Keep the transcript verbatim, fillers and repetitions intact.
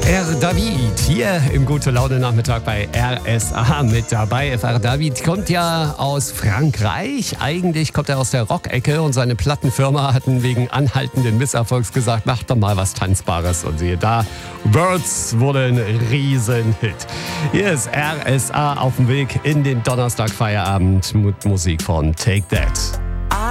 R. David hier im Gute Laune Nachmittag bei R S A mit dabei. F R. David kommt ja aus Frankreich. Eigentlich kommt er aus der Rockecke und seine Plattenfirma hatten wegen anhaltenden Misserfolgs gesagt, mach doch mal was Tanzbares. Und siehe da, Birds wurde ein Riesenhit. Hier ist R S A auf dem Weg in den Donnerstag-Feierabend mit Musik von Take That.